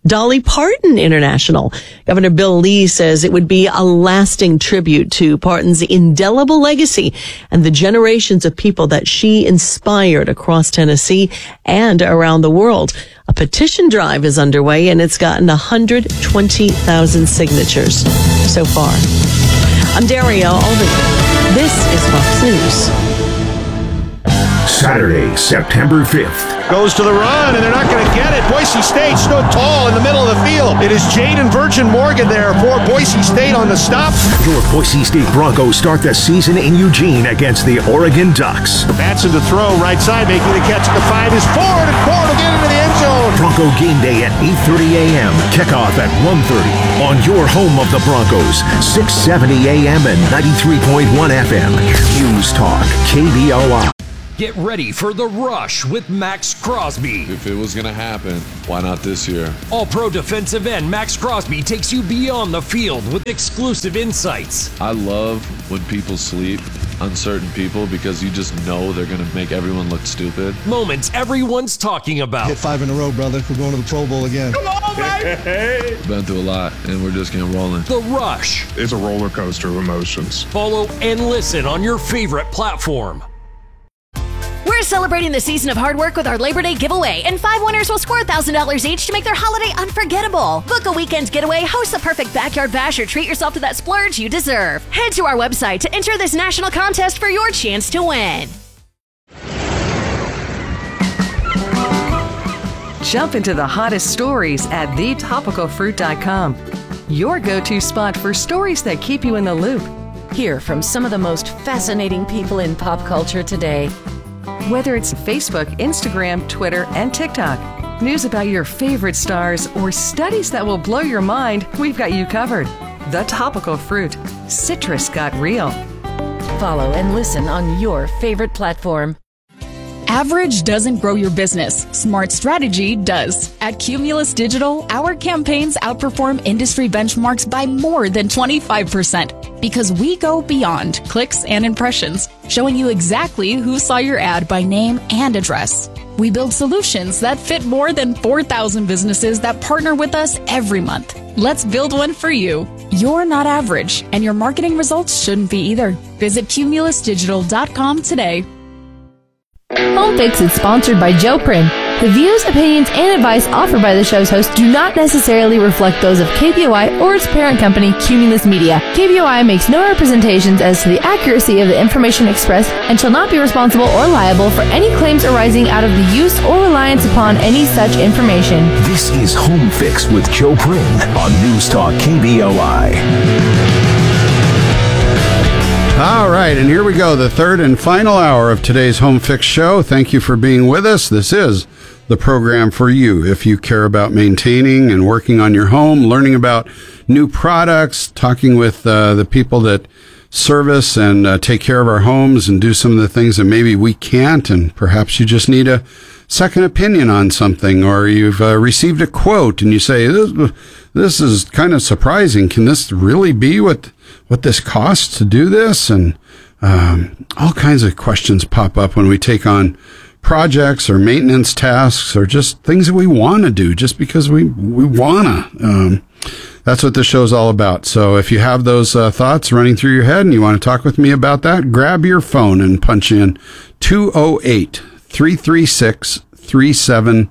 Dolly Parton International. Governor Bill Lee says it would be a lasting tribute to Parton's indelible legacy and the generations of people that she inspired across Tennessee and around the world. A petition drive is underway, and it's gotten 120,000 signatures so far. I'm Daria Alderman. This is Fox News. Saturday, September 5th. Goes to the run, and they're not going to get it. Boise State stood tall in the middle of the field. It is Jaden Virgin Morgan there for Boise State on the stop. Your Boise State Broncos start the season in Eugene against the Oregon Ducks. Batson to throw, right side, making the catch at the 5 is Ford, and Ford will get into the end zone. Bronco game day at 8:30 a.m. Kickoff at 1:30 on your home of the Broncos, 670 a.m. and 93.1 FM. News Talk, KBOI. Get ready for The Rush with Max Crosby. If it was going to happen, why not this year? All-pro defensive end Max Crosby takes you beyond the field with exclusive insights. I love when people sleep, uncertain people, because you just know they're going to make everyone look stupid. Moments everyone's talking about. Hit 5 in a row, brother. We're going to the Pro Bowl again. Come on, baby! Been through a lot, and we're just getting rolling. The Rush. It's a roller coaster of emotions. Follow and listen on your favorite platform. We're celebrating the season of hard work with our Labor Day giveaway, and 5 winners will score $1,000 each to make their holiday unforgettable. Book a weekend getaway, host the perfect backyard bash, or treat yourself to that splurge you deserve. Head to our website to enter this national contest for your chance to win. Jump into the hottest stories at thetopicalfruit.com. Your go-to spot for stories that keep you in the loop. Hear from some of the most fascinating people in pop culture today. Whether it's Facebook, Instagram, Twitter, and TikTok, news about your favorite stars, or studies that will blow your mind, we've got you covered. The Topical Fruit. Citrus got real. Follow and listen on your favorite platform. Average doesn't grow your business. Smart strategy does. At Cumulus Digital, our campaigns outperform industry benchmarks by more than 25% because we go beyond clicks and impressions, showing you exactly who saw your ad by name and address. We build solutions that fit more than 4,000 businesses that partner with us every month. Let's build one for you. You're not average, and your marketing results shouldn't be either. Visit cumulusdigital.com today. Home Fix is sponsored by Joe Prin. The views, opinions, and advice offered by the show's hosts do not necessarily reflect those of KBOI or its parent company, Cumulus Media. KBOI makes no representations as to the accuracy of the information expressed and shall not be responsible or liable for any claims arising out of the use or reliance upon any such information. This is Home Fix with Joe Prin on News Talk KBOI. All right, and here we go, the third and final hour of today's Home Fix show. Thank you for being with us. This is the program for you if you care about maintaining and working on your home, learning about new products, talking with the people that service and take care of our homes and do some of the things that maybe we can't, and perhaps you just need a second opinion on something, or you've received a quote and you say, this is kind of surprising. Can this really be what this costs to do this? And all kinds of questions pop up when we take on projects or maintenance tasks or just things that we want to do just because we want to. That's what this show's all about. So if you have those thoughts running through your head and you want to talk with me about that, grab your phone and punch in 208-336-3700.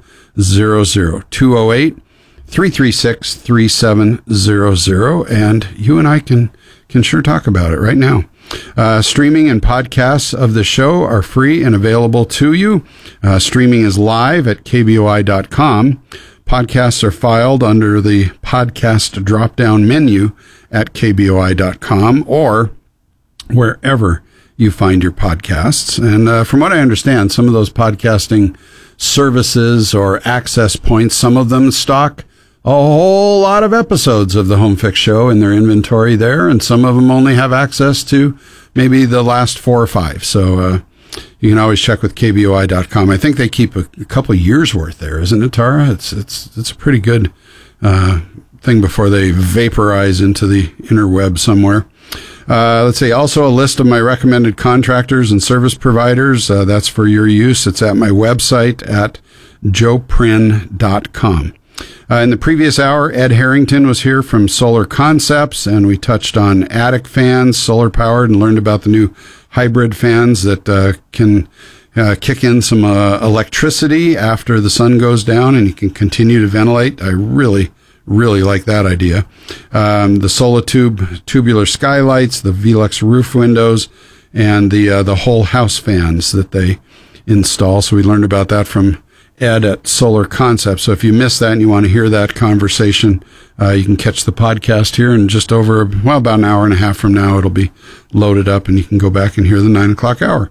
208-336-3700. And you and I can sure talk about it right now. Streaming and podcasts of the show are free and available to you. Streaming is live at kboi.com. Podcasts are filed under the podcast drop-down menu at kboi.com or wherever you find your podcasts. And from what I understand, some of those podcasting services or access points, some of them stock a whole lot of episodes of the Home Fix show in their inventory there, and some of them only have access to maybe the last 4 or 5. So you can always check with kboi.com. I think they keep a couple of years worth there, isn't it, Tara? It's a pretty good thing before they vaporize into the interweb somewhere. Let's see, also a list of my recommended contractors and service providers. That's for your use. It's at my website at joeprin.com. In the previous hour, Ed Harrington was here from Solar Concepts, and we touched on attic fans, solar powered, and learned about the new hybrid fans that can kick in some electricity after the sun goes down, and you can continue to ventilate. I really like that idea. The Solatube tubular skylights, the Velux roof windows, and the whole house fans that they install. So we learned about that from Ed at Solar Concepts. So if you missed that and you want to hear that conversation, you can catch the podcast here in just over, about an hour and a half from now. It'll be loaded up and you can go back and hear the 9 o'clock hour.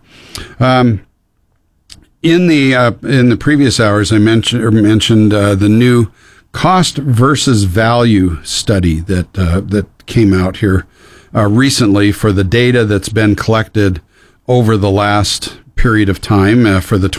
In the previous hours, I mentioned the new cost versus value study that came out here recently for the data that's been collected over the last period of time for the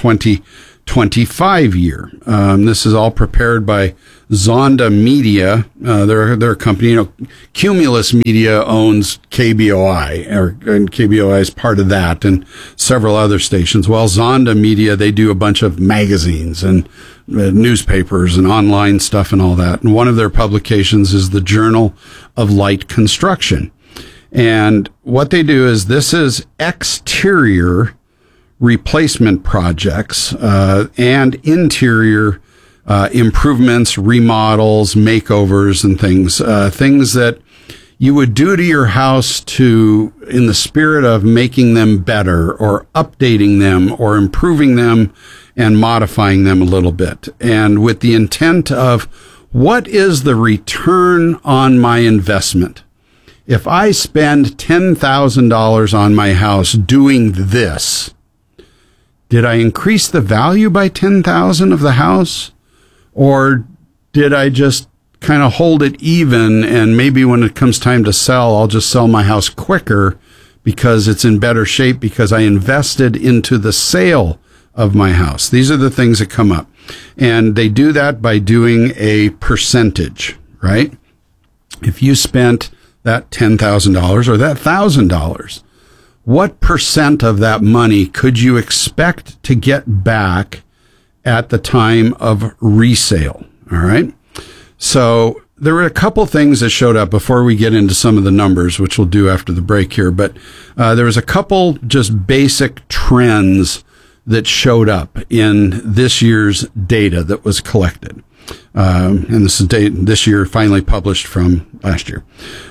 2025 year. This is all prepared by Zonda Media. They're a company. Cumulus Media owns KBOI, and KBOI is part of that, and several other stations. While Zonda Media, they do a bunch of magazines and newspapers and online stuff and all that. And one of their publications is the Journal of Light Construction. And what they do is this is exterior replacement projects and interior improvements, remodels, makeovers, and things that you would do to your house in the spirit of making them better or updating them or improving them and modifying them a little bit. And with the intent of what is the return on my investment? If I spend $10,000 on my house doing this, did I increase the value by $10,000 of the house? Or did I just kind of hold it even, and maybe when it comes time to sell, I'll just sell my house quicker because it's in better shape because I invested into the sale of my house? These are the things that come up. And they do that by doing a percentage, right? If you spent that $10,000 or that $1,000, what percent of that money could you expect to get back at the time of resale? All right. So there were a couple things that showed up before we get into some of the numbers, which we'll do after the break here. But there was a couple just basic trends that showed up in this year's data that was collected. And this is this year finally published from last year.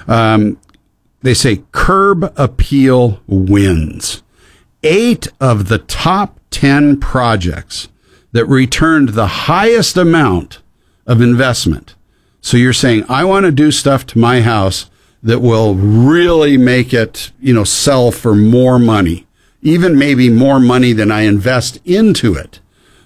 They say curb appeal wins. 8 of the top 10 projects that returned the highest amount of investment. So you're saying, I want to do stuff to my house that will really make it, sell for more money, even maybe more money than I invest into it.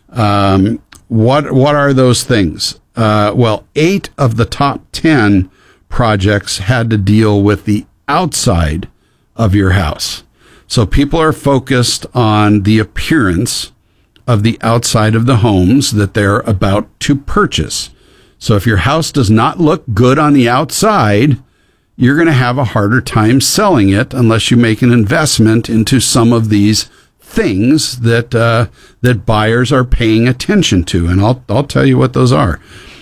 What are those things? 8 of the top 10 projects had to deal with the outside of your house. So people are focused on the appearance of the outside of the homes that they're about to purchase. So if your house does not look good on the outside, you're going to have a harder time selling it unless you make an investment into some of these things that buyers are paying attention to. And I'll tell you what those are.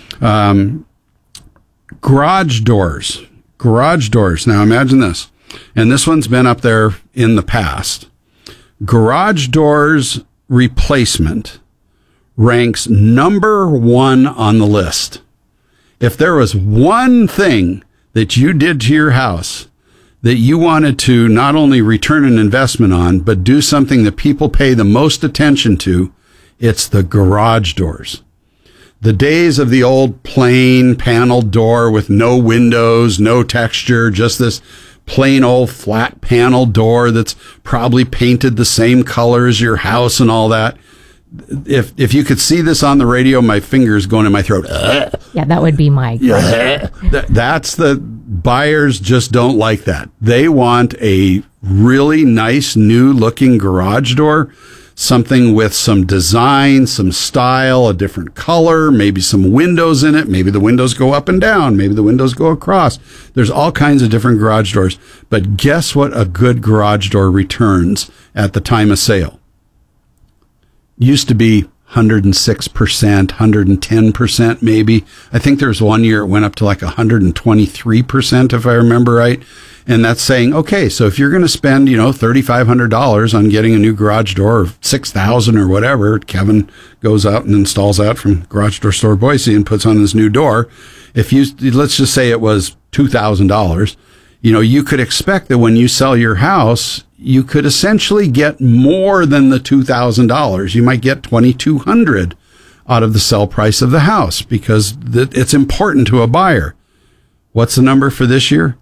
Garage doors. Now imagine this. And this one's been up there in the past. Garage doors replacement ranks number 1 on the list. If there was one thing that you did to your house that you wanted to not only return an investment on, but do something that people pay the most attention to, it's the garage doors. The days of the old plain paneled door with no windows, no texture, just this plain old flat panel door that's probably painted the same color as your house and all that. If you could see this on the radio, my fingers going in my throat. Yeah, that would be my. That's the buyers just don't like that. They want a really nice new looking garage door, something with some design, some style, a different color, maybe some windows in it. Maybe the windows go up and down. Maybe the windows go across. There's all kinds of different garage doors. But guess what a good garage door returns at the time of sale? Used to be 106%, 110% maybe. I think there's one year it went up to like 123%, if I remember right. And that's saying, okay, so if you're going to spend, $3,500 on getting a new garage door, or $6,000 or whatever, Kevin goes out and installs that from Garage Door Store Boise and puts on this new door. Let's just say it was $2,000, you could expect that when you sell your house, you could essentially get more than the $2,000. You might get $2,200 out of the sell price of the house because it's important to a buyer. What's the number for this year?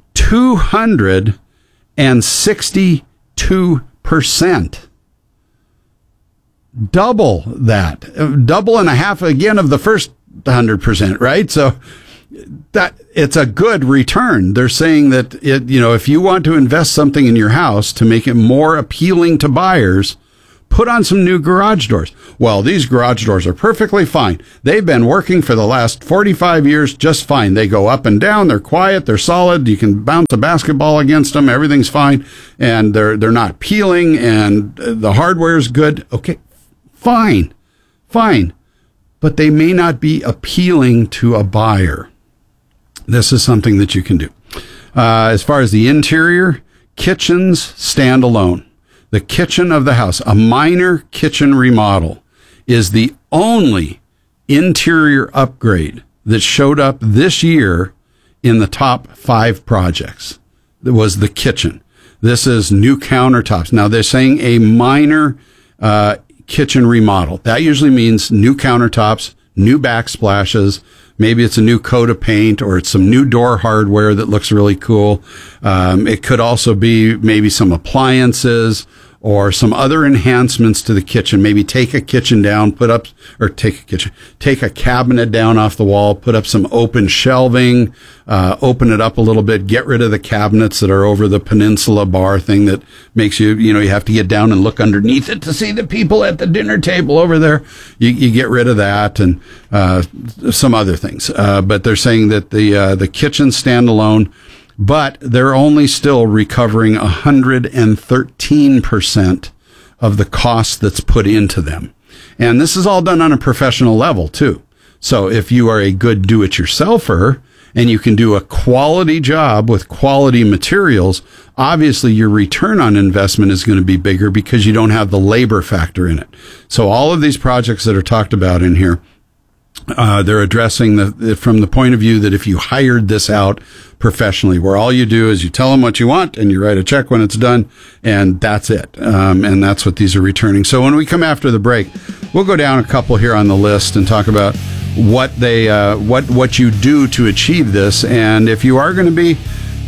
262%. Double that. Double and a half again of the first 100%, right? So that it's a good return. They're saying that if you want to invest something in your house to make it more appealing to buyers, put on some new garage doors. Well, these garage doors are perfectly fine. They've been working for the last 45 years just fine. They go up and down. They're quiet. They're solid. You can bounce a basketball against them. Everything's fine. And they're not peeling and the hardware's good. Okay, fine. But they may not be appealing to a buyer. This is something that you can do. As far as the interior, kitchens stand alone. The kitchen of the house, a minor kitchen remodel, is the only interior upgrade that showed up this year in the top 5 projects. It was the kitchen. This is new countertops. Now, they're saying a minor kitchen remodel. That usually means new countertops, new backsplashes. Maybe it's a new coat of paint or it's some new door hardware that looks really cool. It could also be maybe some appliances or some other enhancements to the kitchen. Maybe take a kitchen down, take a cabinet down off the wall, put up some open shelving, open it up a little bit, get rid of the cabinets that are over the peninsula bar thing that makes you have to get down and look underneath it to see the people at the dinner table over there. You get rid of that and some other things. But they're saying that the kitchen standalone, but they're only still recovering 113% of the cost that's put into them. And this is all done on a professional level, too. So if you are a good do-it-yourselfer and you can do a quality job with quality materials, obviously your return on investment is going to be bigger because you don't have the labor factor in it. So all of these projects that are talked about in here, they're addressing from the point of view that if you hired this out professionally, where all you do is you tell them what you want and you write a check when it's done, and that's it. And that's what these are returning. So when we come after the break, we'll go down a couple here on the list and talk about what you do to achieve this. And if you are going to be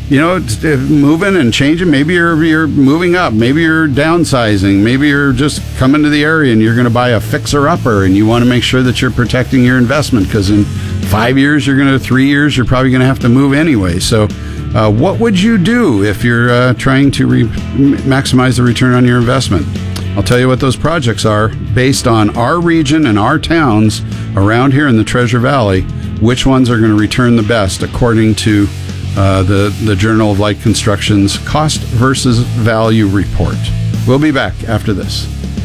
moving and changing, maybe you're moving up, maybe you're downsizing, maybe you're just coming to the area and you're going to buy a fixer-upper and you want to make sure that you're protecting your investment because in 5 years, 3 years, you're probably going to have to move anyway. So what would you do if you're trying to maximize the return on your investment? I'll tell you what those projects are based on our region and our towns around here in the Treasure Valley, which ones are going to return the best according to the Journal of Light Construction's Cost versus Value Report. We'll be back after this.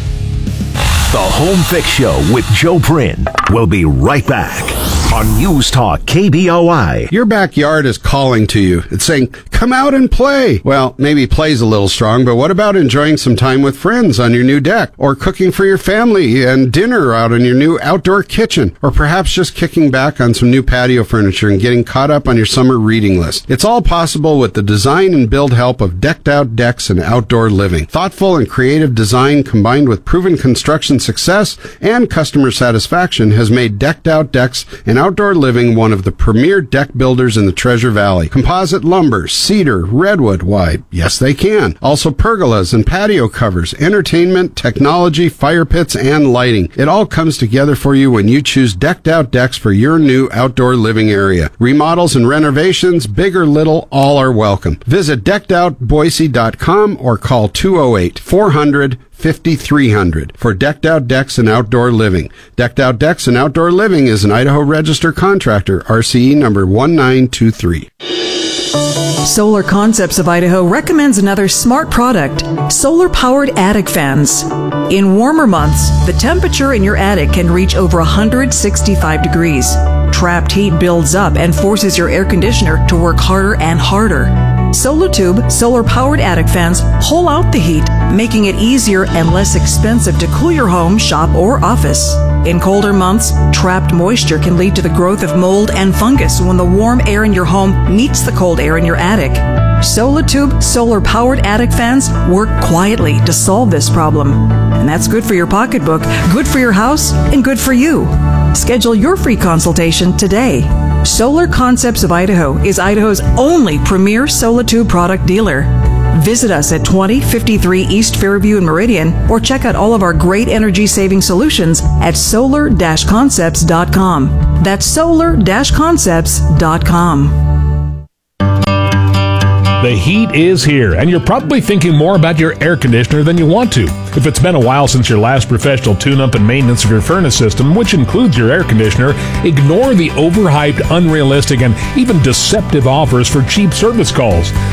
The Home Fix Show with Joe Prin. We'll be right back on News Talk KBOI. Your backyard is calling to you. It's saying, come out and play. Well, maybe play's a little strong, but what about enjoying some time with friends on your new deck, or cooking for your family and dinner out in your new outdoor kitchen, or perhaps just kicking back on some new patio furniture and getting caught up on your summer reading list? It's all possible with the design and build help of Decked Out Decks and Outdoor Living. Thoughtful and creative design combined with proven construction success and customer satisfaction has made Decked Out Decks and Outdoor Living one of the premier deck builders in the Treasure Valley. Composite lumber, cedar, redwood, why, yes they can. Also pergolas and patio covers, entertainment, technology, fire pits, and lighting. It all comes together for you when you choose Decked Out Decks for your new outdoor living area. Remodels and renovations, big or little, all are welcome. Visit deckedoutboise.com or call 208-400-5300 for Decked Out Decks and Outdoor Living. Decked Out Decks and Outdoor Living is an Idaho Register contractor, RCE number 1923. Solar Concepts of Idaho recommends another smart product, solar-powered attic fans. In warmer months, the temperature in your attic can reach over 165 degrees. Trapped heat builds up and forces your air conditioner to work harder and harder. Solatube solar-powered attic fans pull out the heat, making it easier and less expensive to cool your home, shop, or office. In colder months, trapped moisture can lead to the growth of mold and fungus when the warm air in your home meets the cold air in your attic. Solatube solar-powered attic fans work quietly to solve this problem. And that's good for your pocketbook, good for your house, and good for you. Schedule your free consultation today. Solar Concepts of Idaho is Idaho's only premier Solatube product dealer. Visit us at 2053 East Fairview in Meridian or check out all of our great energy-saving solutions at solar-concepts.com. That's solar-concepts.com. The heat is here, and you're probably thinking more about your air conditioner than you want to. If it's been a while since your last professional tune-up and maintenance of your furnace system, which includes your air conditioner, ignore the overhyped, unrealistic, and even deceptive offers for cheap service calls.